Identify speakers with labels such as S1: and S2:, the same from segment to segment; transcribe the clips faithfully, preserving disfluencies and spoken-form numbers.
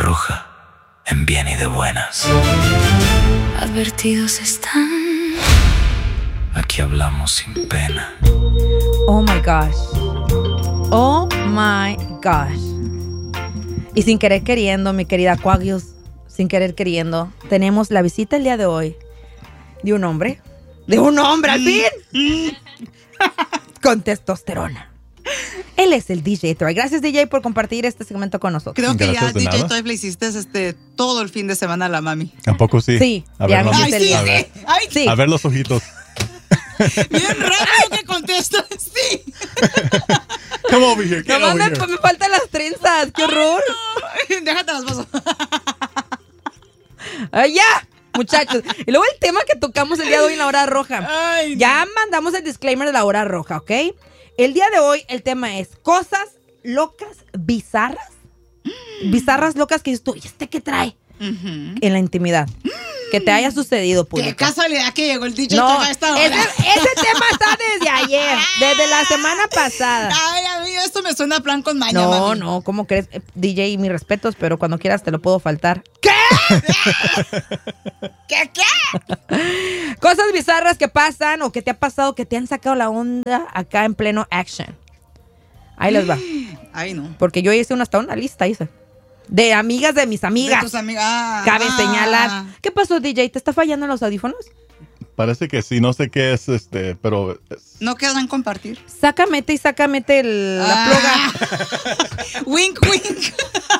S1: Roja, en bien y de buenas.
S2: Advertidos están.
S1: Aquí hablamos sin pena.
S3: Oh my gosh. Oh my gosh. Y sin querer queriendo, mi querida Aquarius, sin querer queriendo, tenemos la visita el día de hoy de un hombre. De un hombre, al fin. Con testosterona. Él es el D J Troy. Gracias, D J, por compartir este segmento con nosotros.
S4: Creo que
S5: Gracias
S4: ya
S5: de
S4: D J
S5: nada.
S4: Troy le hiciste este, todo el fin de semana a la mami.
S5: ¿Tampoco sí?
S3: Sí,
S5: A
S3: ya
S5: ver,
S3: me
S5: mami.
S3: hice
S4: Ay, sí,
S3: el-
S5: a ver,
S4: sí. Ay,
S3: Sí.
S5: a ver los ojitos.
S4: bien rápido que contesta. Sí.
S5: Come over here, get
S3: Nomás
S5: over
S3: me,
S5: here.
S3: me faltan las trenzas. ¡Qué horror!
S4: Ay, déjate las paso.
S3: ¡Ay, ya! Muchachos. Y luego el tema que tocamos el día de hoy en la hora roja.
S4: Ay,
S3: Ya mandamos el disclaimer de la hora roja, ¿ok? El día de hoy el tema es cosas locas, bizarras. Bizarras locas que dices tú, ¿y este qué trae?
S4: Ujú.
S3: En la intimidad. Que te haya sucedido,
S4: Qué
S3: público.
S4: casualidad que llegó el D J
S3: No,
S4: Troy a esta hora.
S3: ese, ese tema está desde ayer, desde la semana pasada.
S4: Ay, a mí esto me suena a plan con maña,
S3: No,
S4: mami.
S3: no, ¿cómo crees? Eh, D J, mis respetos, pero cuando quieras te lo puedo faltar.
S4: ¿Qué, qué?
S3: Cosas bizarras que pasan o que te ha pasado que te han sacado la onda acá en pleno action. Ahí les va.
S4: Ay, no.
S3: Porque yo hice una, hasta una lista, hice. De amigas de mis amigas.
S4: De tus amigas. Ah,
S3: Cabe
S4: ah.
S3: señalar. ¿Qué pasó, D J? ¿Te está fallando los audífonos?
S5: Parece que sí, no sé qué es este, pero es-
S4: ¿No querrán compartir?
S3: Sácamete y sácamete el- la
S4: Ah.
S3: ploga.
S4: Wink, wink.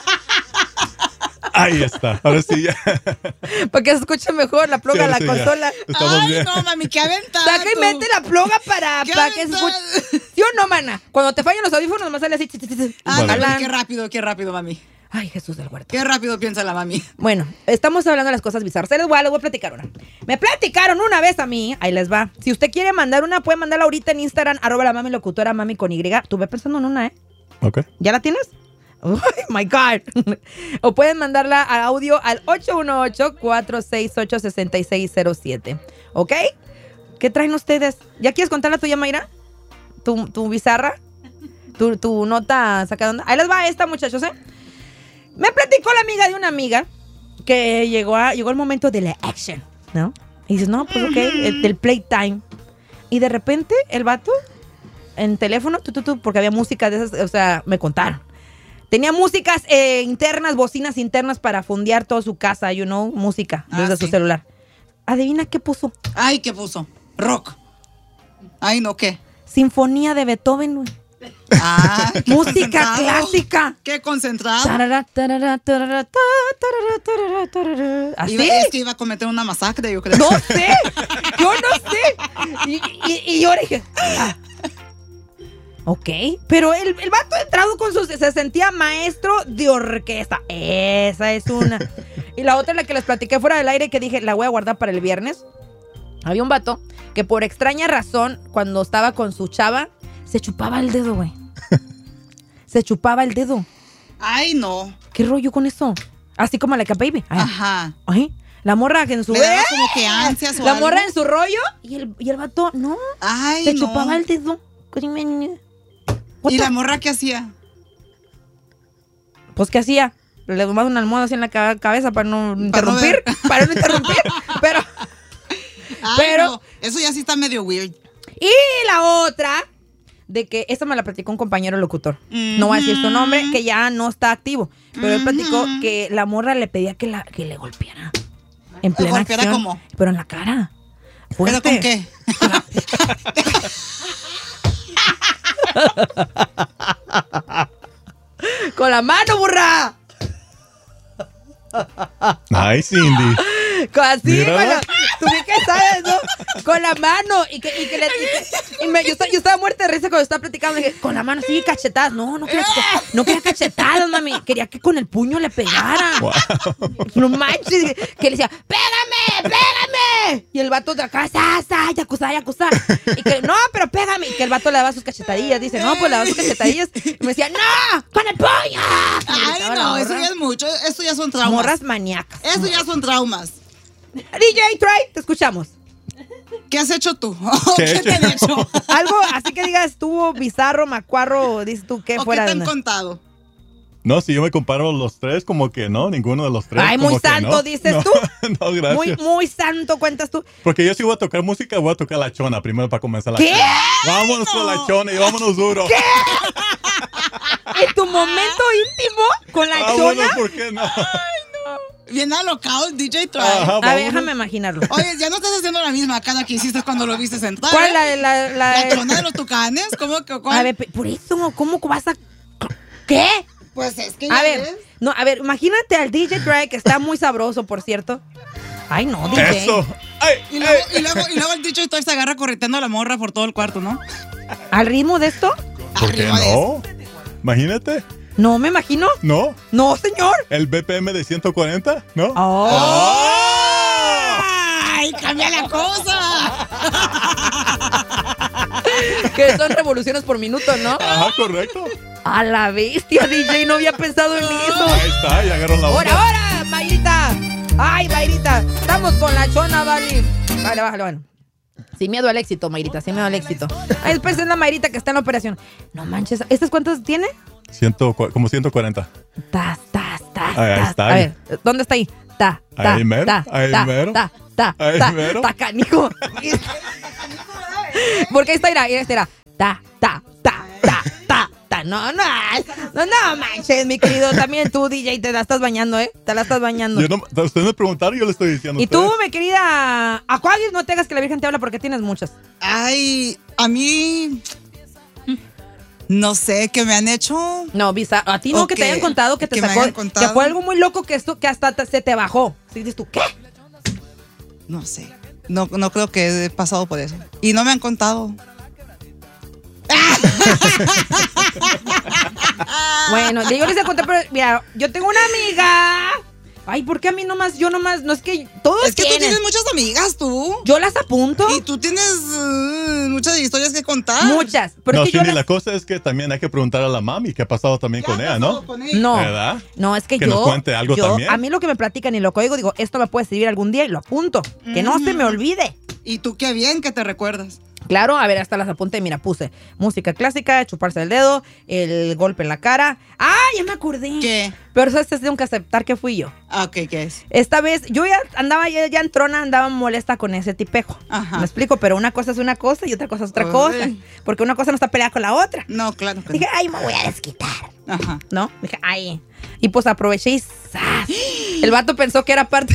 S5: ahí está. Ahora sí ya.
S3: Para que se escuche mejor la ploga,
S5: Sí,
S3: la
S5: sí, ya.
S3: consola.
S5: Estamos
S4: Ay,
S5: bien.
S4: no, mami, qué aventada.
S3: Saca y
S4: tú.
S3: mete la ploga para,
S4: ¿Qué
S3: para que se
S4: aventada?
S3: escuche. ¿Sí o no, mana? Cuando te fallan los audífonos, nomás sale así. tss, tss, tss.
S4: Ah,
S5: Vale.
S4: no,
S3: Alan.
S4: qué rápido, qué rápido, mami.
S3: Ay, Jesús del huerto.
S4: Qué rápido piensa la mami.
S3: Bueno, estamos hablando de las cosas bizarras. Les voy, a, les voy a platicar una. Me platicaron una vez a mí, ahí les va. Si usted quiere mandar una, puede mandarla ahorita en Instagram, arroba la mami locutora, mami con Y. Tuve pensando en una, ¿eh?
S5: Ok.
S3: ¿Ya la tienes? Oh my God. O pueden mandarla a audio al ocho uno ocho, cuatro seis ocho, seis seis cero siete. ¿Ok? ¿Qué traen ustedes? ¿Ya quieres contar la tuya, Mayra? ¿Tu, tu bizarra? ¿Tu, tu nota sacada? Ahí les va esta, muchachos, ¿eh? Me platicó la amiga de una amiga que llegó, a, llegó el momento de la action, ¿no? Y dices, no, pues ok, el, del playtime. Y de repente el vato en teléfono, tu, tu, tu, porque había música de esas, o sea, me contaron. Tenía músicas eh, internas, bocinas internas para fondear toda su casa, you know, música
S4: Ah,
S3: desde
S4: sí.
S3: su celular. Adivina qué puso.
S4: Ay, ¿qué puso? Rock. Ay, no, ¿qué?
S3: Sinfonía de Beethoven, güey.
S4: Ah, qué
S3: Música
S4: concentrado.
S3: clásica.
S4: Qué concentrado.
S3: Tarara, tarara, tarara, ta, tarara, tarara, tarara. ¿Así?
S4: Iba- es que iba a cometer una masacre, yo creo.
S3: No sé, yo no sé. Y, y, y yo dije, ah. Ok, pero el, el vato entrado con sus... Se sentía maestro de orquesta. Esa es una. Y la otra, la que les platiqué fuera del aire, que dije, la voy a guardar para el viernes. Había un vato que por extraña razón, cuando estaba con su chava, se chupaba el dedo, güey. Se chupaba el dedo.
S4: Ay, no.
S3: ¿Qué rollo con eso? Así como la que baby. Ay,
S4: Ajá.
S3: ay, la morra que en su...
S4: Le daba como que ansias o
S3: La
S4: algo.
S3: morra en su rollo y el, y el vato, no,
S4: Ay,
S3: se
S4: no.
S3: chupaba el dedo. What
S4: ¿Y
S3: the-
S4: la morra qué hacía?
S3: Pues, ¿qué hacía? Le tomaba una almohada así en la ca- cabeza para no
S4: Para no
S3: interrumpir.
S4: ver.
S3: Para no interrumpir. Pero,
S4: Ay,
S3: Pero-
S4: no. Eso ya sí está medio weird.
S3: y la otra, de que esta me la platicó un compañero locutor. No voy a decir su nombre, que ya no está activo. Pero él platicó que la morra le pedía que, la, que le golpeara. En plena
S4: golpeara
S3: acción.
S4: cómo?
S3: Pero en la cara.
S4: ¿Pero
S3: Fuerte.
S4: con qué?
S3: Con la mano, burra.
S5: Ay, Cindy.
S3: Con así,
S5: Mira.
S3: con la, tú bien que sabes, ¿no? Con la mano. Y que, y que le, y que- y me- yo, estaba, yo estaba muerta de risa cuando estaba platicando. Dije, con la mano, sí, cachetadas. No, no quería, no quería cachetadas, mami. Quería que con el puño le pegara.
S5: Wow.
S3: No manches. Que le decía, pégame, pégame. Y el vato de acá, sa, sa, yakuza, yakuza. Y que, no, pero pégame. Y que el vato le daba sus cachetadillas. Dice, no, pues le daba sus cachetadillas. Y me decía, no, con el puño. Y
S4: Ay,
S3: gritaba la
S4: no, eso
S3: morra.
S4: ya es mucho. Eso ya son traumas.
S3: Morras maníacas.
S4: Eso ya son traumas.
S3: D J Troy, te escuchamos.
S4: ¿Qué has hecho tú?
S5: ¿Qué
S4: ¿Qué,
S5: he
S4: te han
S5: hecho?
S4: hecho?
S3: Algo así que digas, estuvo bizarro, macuarro, dices tú, ¿qué
S4: ¿O qué
S3: fuera
S4: te
S3: de
S4: han contado?
S5: No, si yo me comparo los tres, como que no, ninguno de los tres.
S3: Ay,
S5: como
S3: muy
S5: que
S3: santo,
S5: no.
S3: dices
S5: No,
S3: tú.
S5: No, gracias.
S3: Muy, muy santo, cuentas tú.
S5: Porque yo si voy a tocar música, voy a tocar la chona primero para comenzar la
S3: ¿Qué?
S5: chona. Vámonos con la chona y vámonos duro.
S3: ¿Qué? ¿En tu momento íntimo con la
S5: Vámonos,
S3: chona?
S5: ¿por qué no?
S4: Bien alocado el D J Trae.
S5: Ajá,
S3: A ver,
S5: vámonos.
S3: déjame imaginarlo.
S4: Oye, ya no estás haciendo la misma cara que hiciste cuando lo viste sentado.
S3: ¿Cuál?
S4: ¿eh?
S3: La, la, la,
S4: ¿La chona de los tucanes? ¿Cómo que cuál?
S3: A ver, pe- por eso, ¿cómo vas a...? ¿Qué?
S4: Pues es que
S3: A
S4: ya
S3: ver,
S4: ves.
S3: no, a ver, imagínate al D J Drake, que está muy sabroso, por cierto. Ay, no, D J.
S5: Eso. Ay,
S4: Y luego,
S5: ay.
S4: y, luego, y luego el D J Trae se agarra correteando a la morra por todo el cuarto, ¿no?
S3: ¿Al ritmo de esto?
S5: ¿Por qué
S4: Arriba de
S5: no? Imagínate.
S3: No, me imagino.
S5: ¿No?
S3: No, señor.
S5: ¿El B P M de ciento cuarenta? ¿No?
S3: Oh.
S4: ¡Ay, cambia la cosa!
S3: Que son revoluciones por minuto, ¿no?
S5: Ajá, correcto.
S3: A la bestia, D J, no había pensado en eso.
S5: Ahí está, ya agarró la
S3: ¡Ahora,
S5: onda.
S3: ahora, Mayrita! ¡Ay, Mayrita! Estamos con la chona, Vali. Vale, bájalo, bueno. Sin miedo al éxito, Mayrita, sin miedo al éxito. Ay, después es la Mayrita que está en la operación. No manches, ¿estas cuántas tiene?
S5: Ciento, cua- como ciento cuarenta.
S3: Tas, tas, tas,
S5: Ahí
S3: tas.
S5: está.
S3: A ver, ¿dónde está ahí? Ta, ta,
S5: Ahí mero,
S3: ta,
S5: ahí
S3: ta,
S5: mero.
S3: ta, ta,
S5: Ahí
S3: ta,
S5: mero.
S3: ta, canijo. Porque ahí está, mira, ahí está. Ta, ta, ta, ta, ta, ta. No, no, no, no manches, mi querido. También tú, D J, te la estás bañando, ¿eh? Te la estás bañando.
S5: Yo no, ustedes me preguntaron y yo le estoy diciendo. a
S3: Y tú,
S5: ustedes.
S3: mi querida Aquarius, no te hagas que la Virgen te habla porque tienes muchas.
S4: Ay, a mí... No sé, ¿qué me han hecho?
S3: No, Visa, a ti no,
S4: O
S3: que te
S4: que-
S3: hayan contado que te
S4: que me
S3: sacó,
S4: hayan
S3: que
S4: contado.
S3: fue algo muy loco que esto, que hasta te- se te bajó. ¿Sí dices tú qué?
S4: No sé. No, no creo que he pasado por eso. Y no me han contado.
S3: Bueno, yo les voy a contar, pero mira, yo tengo una amiga. Ay, ¿por qué a mí nomás? Yo nomás, no es que todos
S4: Es que tú
S3: tienen.
S4: tienes muchas amigas, tú.
S3: Yo las apunto.
S4: Y tú tienes uh, muchas historias que contar.
S3: Muchas. Pero
S5: No,
S3: es que yo
S5: Cindy,
S3: las-
S5: la cosa es que también hay que preguntar a la mami qué ha pasado también
S4: ¿Qué
S5: con
S4: ha
S5: ella,
S4: pasado
S5: ¿no?
S4: con ella?
S3: No,
S5: ¿Verdad?
S3: no, es que,
S5: Que
S3: yo.
S5: nos cuente algo
S3: yo-
S5: también.
S3: A mí lo que me platican y lo que oigo, digo, esto me puede servir algún día y lo apunto. Que no se me olvide.
S4: Y tú qué bien que te recuerdas.
S3: Claro, a ver, hasta las apunté. Mira, puse música clásica, chuparse el dedo, el golpe en la cara. ¡Ah, ya me acordé!
S4: ¿Qué?
S3: Pero eso tengo que aceptar que fui yo.
S4: Ah, ok, ¿qué es?
S3: Esta vez, yo ya andaba ya, ya en trona, andaba molesta con ese tipejo.
S4: Ajá.
S3: Me explico, pero una cosa es una cosa y otra cosa es otra
S4: Ay.
S3: cosa. Porque una cosa no está peleada con la otra.
S4: No, claro que
S3: Dije, ay, me voy a desquitar.
S4: no. Ajá.
S3: ¿No? Dije, ay. Y pues aproveché y ¡zas! El vato pensó que era parte.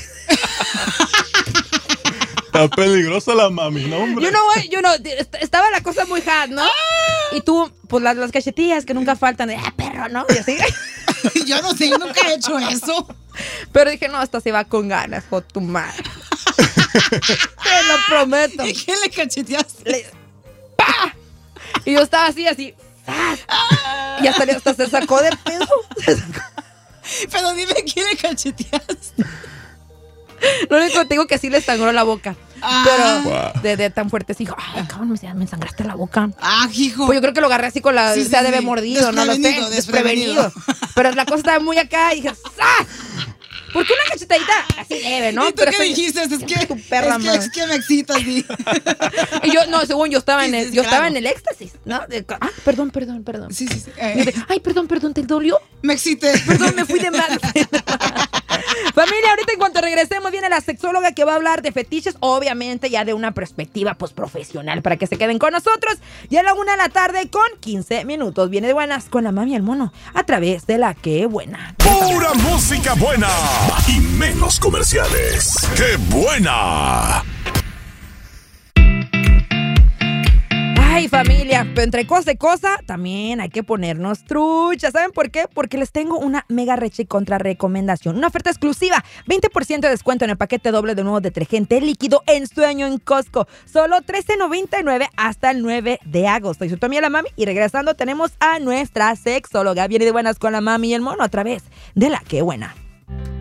S5: Está peligrosa la mami, ¿no, hombre?
S3: Yo no, güey, yo no. est- Estaba la cosa muy hard, ¿no? Y tú, pues las, las cachetillas que nunca faltan, de, ah, perro, ¿no? Y así.
S4: Yo no sé, yo nunca he hecho eso.
S3: Pero dije, no, esta se va con ganas, con tu madre. Te lo prometo.
S4: ¿Y qué le cacheteaste?
S3: Le- ¡Pah! Y yo estaba así, así. ¡zas! Y hasta, hasta se sacó de peso. Se sacó.
S4: Pero dime, ¿quién le cacheteaste?
S3: Lo único que te digo que sí le sangró la boca.
S4: Ah.
S3: Pero
S5: Wow.
S3: de, de tan fuerte, sí dijo, ay, cabrón, me, me ensangraste la boca.
S4: Ah, hijo.
S3: Pues yo creo que lo agarré así con la.
S4: Sí,
S3: o
S4: sí,
S3: sea, de haber
S4: sí.
S3: mordido, no lo sé.
S4: Desprevenido, desprevenido.
S3: Pero la cosa estaba muy acá y dije, ¡zas! ¿Por qué una cachetadita así leve, no?
S4: ¿Y tú
S3: Pero
S4: qué
S3: soy-
S4: dijiste? Es que,
S3: tu perra
S4: es, que,
S3: madre.
S4: es que me excita así.
S3: Y yo, no, según yo estaba en
S4: Sí,
S3: el,
S4: sí,
S3: yo
S4: claro.
S3: estaba en el éxtasis, ¿no? De- ah, perdón, perdón, perdón.
S4: Sí, sí, sí.
S3: Y
S4: Eh,
S3: yo de, ay, perdón, perdón, ¿te dolió?
S4: me excité.
S3: Perdón, me fui de mal. Familia, ahorita en cuanto regresemos viene la sexóloga que va a hablar de fetiches, obviamente ya de una perspectiva pues profesional para que se queden con nosotros. Ya a la una de la tarde con quince minutos. Viene de buenas con la mami y el mono a través de la que buena.
S2: Pura música buena y menos comerciales. ¡Qué buena!
S3: Ay, familia, pero entre cosa y cosa, también hay que ponernos truchas. ¿Saben por qué? Porque les tengo una mega recha y contra recomendación. Una oferta exclusiva. veinte por ciento de descuento en el paquete doble de nuevo detergente líquido en sueño en Costco. Solo trece noventa y nueve hasta el nueve de agosto. Y soy tu amiga la mami. Y regresando tenemos a nuestra sexóloga. Viene de buenas con la mami y el mono a través de la que buena.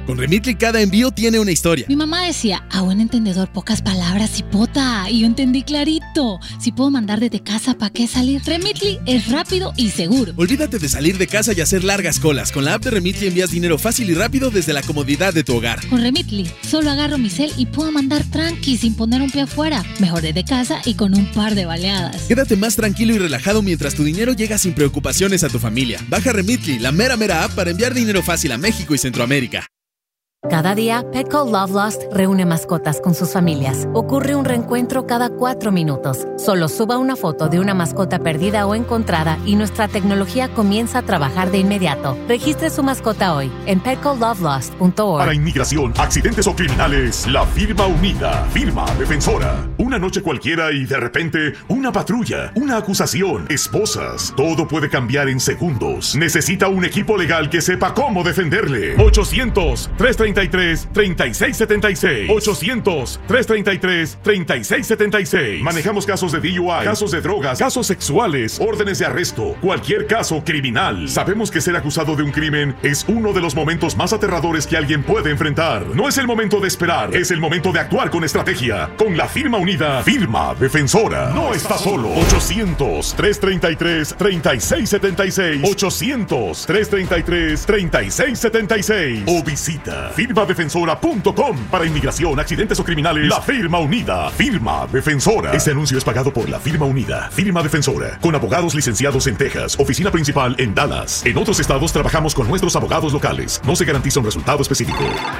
S6: Con Remitly cada envío tiene una historia.
S7: Mi mamá decía, a buen entendedor pocas palabras y pota. Y yo entendí clarito. Si puedo mandar desde casa, ¿para qué salir? Remitly es rápido y seguro.
S6: Olvídate de salir de casa y hacer largas colas. Con la app de Remitly envías dinero fácil y rápido desde la comodidad de tu hogar.
S7: Con Remitly, solo agarro mi cel y puedo mandar tranqui sin poner un pie afuera. Mejor desde casa y con un par de baleadas.
S6: Quédate más tranquilo y relajado mientras tu dinero llega sin preocupaciones a tu familia. Baja Remitly, la mera mera app para enviar dinero fácil a México y Centroamérica.
S8: Cada día, Petco Love Lost reúne mascotas con sus familias. Ocurre un reencuentro cada cuatro minutos. Solo suba una foto de una mascota perdida o encontrada y nuestra tecnología comienza a trabajar de inmediato. Registre su mascota hoy en petco love lost punto org.
S2: Para inmigración, accidentes o criminales, la firma unida, firma defensora. Una noche cualquiera y de repente, una patrulla, una acusación, esposas. Todo puede cambiar en segundos. Necesita un equipo legal que sepa cómo defenderle. ochocientos, trescientos treinta y tres, treinta y seis setenta y seis. ochocientos, trescientos treinta y tres, treinta y seis setenta y seis. Manejamos casos de D U I, casos de drogas, casos sexuales, órdenes de arresto, cualquier caso criminal. Sabemos que ser acusado de un crimen es uno de los momentos más aterradores que alguien puede enfrentar. No es el momento de esperar, es el momento de actuar con estrategia. Con la firma unida, firma defensora. No está solo. ochocientos, trescientos treinta y tres, treinta y seis setenta y seis. ochocientos, trescientos treinta y tres, treinta y seis setenta y seis. O visita firma defensora punto com. Para inmigración, accidentes o criminales, la firma unida, firma defensora. Este anuncio es pagado por la firma unida, firma defensora, con abogados licenciados en Texas, oficina principal en Dallas. En otros estados trabajamos con nuestros abogados locales. No se garantiza un resultado específico.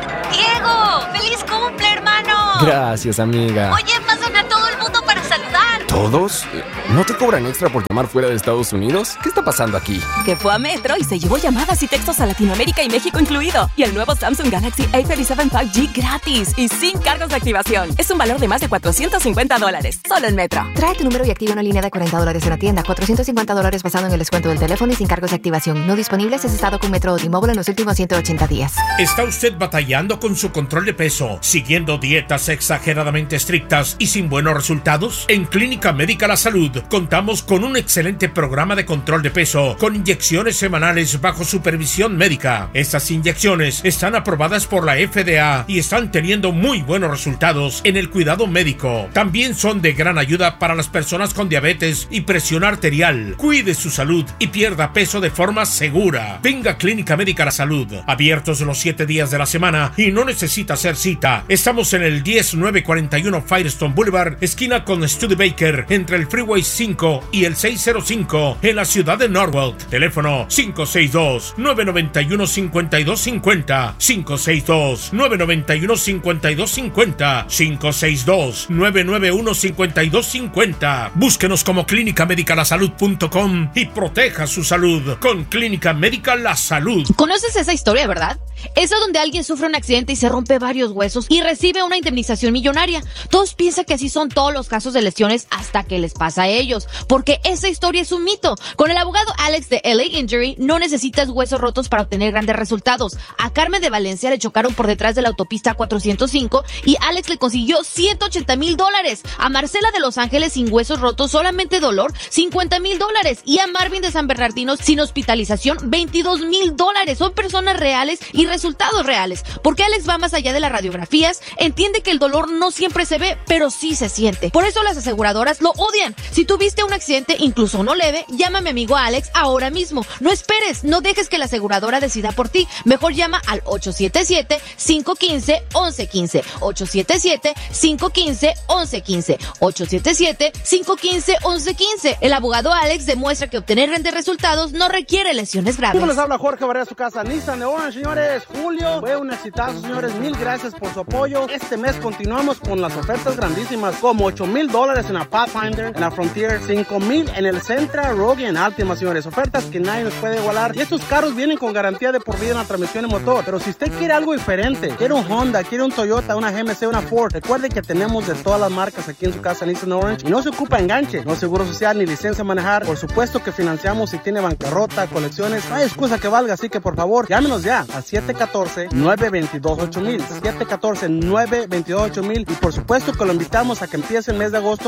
S9: ¡Diego! ¡Feliz cumple, hermano!
S10: Gracias, amiga.
S9: Oye, pasan a todo el mundo para saludar.
S10: ¿Todos? ¿No te cobran extra por llamar fuera de Estados Unidos? ¿Qué está pasando aquí?
S11: Que fue a Metro y se llevó llamadas y textos a Latinoamérica y México incluido. Y el nuevo Samsung Galaxy A treinta y siete cinco G gratis y sin cargos de activación. Es un valor de más de cuatrocientos cincuenta dólares. Solo en Metro.
S12: Trae tu número y activa una línea de cuarenta dólares en la tienda. cuatrocientos cincuenta dólares basado en el descuento del teléfono y sin cargos de activación. No disponibles si has estado con Metro o T-Mobile en los últimos ciento ochenta días.
S13: ¿Está usted batallando con su control de peso, siguiendo dietas exageradamente estrictas y sin buenos resultados? En Clínica Médica La Salud contamos con un excelente programa de control de peso con inyecciones semanales bajo supervisión médica. Estas inyecciones están aprobadas por la F D A y están teniendo muy buenos resultados en el cuidado médico. También son de gran ayuda para las personas con diabetes y presión arterial. Cuide su salud y pierda peso de forma segura. Venga a Clínica Médica La Salud, abiertos los siete días de la semana y no necesita hacer cita. Estamos en el diez mil novecientos cuarenta y uno Firestone Boulevard, esquina con Studebaker, entre el Freeway cinco y el seiscientos cinco en la ciudad de Norwalk. Teléfono cinco seis dos, nueve nueve uno, cinco dos cinco cero, cinco seis dos, nueve nueve uno, cinco dos cinco cero, cinco seis dos, nueve nueve uno, cinco dos cinco cero. Búsquenos como clínica médica la salud punto com y proteja su salud con Clínica Médica La Salud.
S14: ¿Conoces esa historia, verdad? Esa donde alguien sufre un accidente y se rompe varios huesos y recibe una indemnización millonaria. Todos piensan que así son todos los casos de lesiones hasta que les pasa a ellos, porque esa historia es un mito. Con el abogado Alex de L A Injury no necesitas huesos rotos para obtener grandes resultados. A Carmen de Valencia le chocaron por detrás de la autopista cuatrocientos cinco y Alex le consiguió ciento ochenta mil dólares. A Marcela de Los Ángeles sin huesos rotos, solamente dolor, cincuenta mil dólares. Y a Marvin de San Bernardino sin hospitalización, veintidós mil dólares. Son personas reales y resultados reales. Porque Alex va más allá de las radiografías, entiende que el dolor no siempre se ve, pero sí se siente. Por eso las aseguradoras lo odian. Si tuviste un accidente, incluso uno leve, llama a mi amigo Alex ahora mismo. No esperes, no dejes que la aseguradora decida por ti. Mejor llama al ocho siete siete, cinco uno cinco, once quince. ocho siete siete, cinco uno cinco, once quince. ocho siete siete, cinco uno cinco, once quince. El abogado Alex demuestra que obtener grandes resultados no requiere lesiones graves.
S15: ¿Cómo les habla Jorge Barrera, su casa Nissan de Orange, señores? Julio fue un exitazo, señores. Mil gracias por su apoyo. Este mes continuamos con las ofertas grandísimas, como ocho mil dólares en la Pathfinder, en la Frontier, cinco mil en el Sentra, Rogue y en Altima, señores. Ofertas que nadie nos puede igualar. Y estos carros vienen con garantía de por vida en la transmisión y motor. Pero si usted quiere algo diferente, quiere un Honda, quiere un Toyota, una G M C, una Ford, recuerde que tenemos de todas las marcas aquí en su casa Nissan Orange. Y no se ocupa enganche, no seguro social ni licencia a manejar. Por supuesto que financiamos si tiene bancarrota, colecciones. No hay excusa que valga, así que por favor, llámenos ya al siete uno cuatro, nueve dos dos, ocho mil. siete uno cuatro, nueve dos dos, ocho mil. Y por supuesto que lo invitamos a que empiece el mes de agosto con un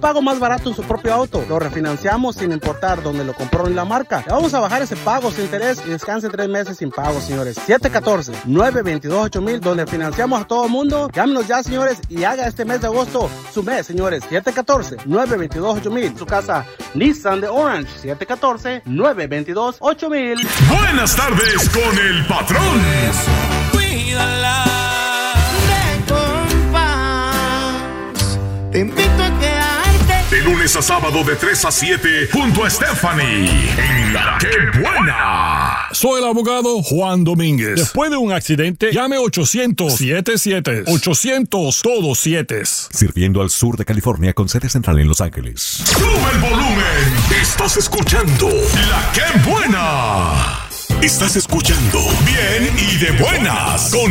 S15: pago más barato en su propio auto. Lo refinanciamos sin importar dónde lo compró ni la marca. Le vamos a bajar ese pago sin interés y descanse tres meses sin pago, señores. siete uno cuatro, nueve dos dos, ocho mil, donde financiamos a todo el mundo. Llámenos ya, señores, y haga este mes de agosto su mes, señores. siete uno cuatro, nueve dos dos, ocho mil. Su casa Nissan de Orange. siete uno cuatro, nueve dos dos, ocho mil.
S2: Buenas tardes con el patrón.
S16: Cuídala de compás. Te invito a quedarte.
S2: De lunes a sábado de tres a siete junto a Stephanie en La Que Buena.
S17: Soy el abogado Juan Domínguez. Después de un accidente, llame ochocientos, siete siete. ochocientos, todos siete.
S18: Sirviendo al sur de California con sede central en Los Ángeles.
S2: ¡Sube el volumen! Estás escuchando La Que Buena. Estás escuchando Bien y de Buenas con